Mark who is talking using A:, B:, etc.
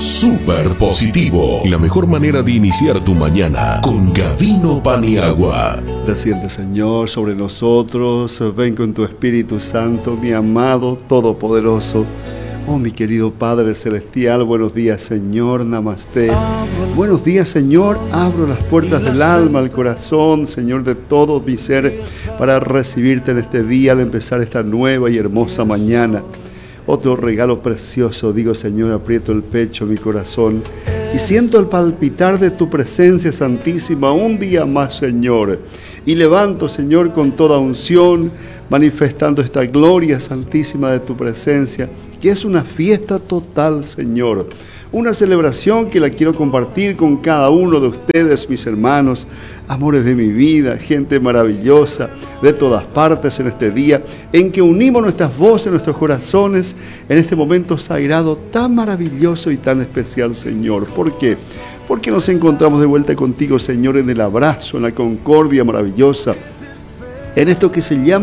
A: Súper positivo. Y la mejor manera de iniciar tu mañana con Gavino Paniagua.
B: Desciende, Señor, sobre nosotros. Ven con tu Espíritu Santo, mi amado Todopoderoso. Oh, mi querido Padre Celestial, buenos días, Señor, Namaste. Buenos días, Señor, abro las puertas del alma, al corazón, Señor, de todo mi ser, para recibirte en este día, al empezar esta nueva y hermosa mañana. Otro regalo precioso, digo, Señor, aprieto el pecho, mi corazón, y siento el palpitar de tu presencia santísima un día más, Señor. Y levanto, Señor, con toda unción, manifestando esta gloria santísima de tu presencia, que es una fiesta total, Señor. Una celebración que la quiero compartir con cada uno de ustedes, mis hermanos, amores de mi vida, gente maravillosa de todas partes en este día, en que unimos nuestras voces, nuestros corazones, en este momento sagrado tan maravilloso y tan especial, Señor. ¿Por qué? Porque nos encontramos de vuelta contigo, Señor, en el abrazo, en la concordia maravillosa, en esto que se llama